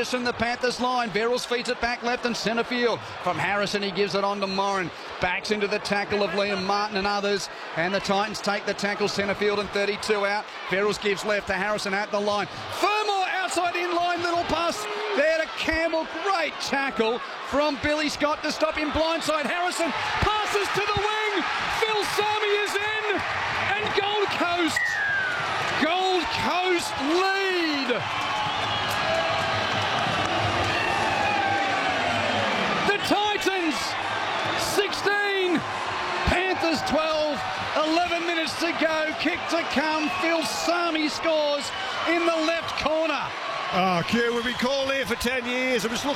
Peterson, the Panthers line. Verrills feeds it back left and centre field. From Harrison, he gives it on to Morin. Backs into the tackle of Liam Martin and others. And the Titans take the tackle, centre field and 32 out. Verrills gives left to Harrison at the line. Fermor outside in line, little pass there to Campbell. Great tackle from Billy Scott to stop him blindside. Harrison passes to the wing. Phil Sami is in. And Gold Coast lead. The Titans 16, Panthers 12, 11 minutes to go, kick to come. Phil Sami scores in the left corner. Oh, Q, we've been calling here for 10 years. I'm just looking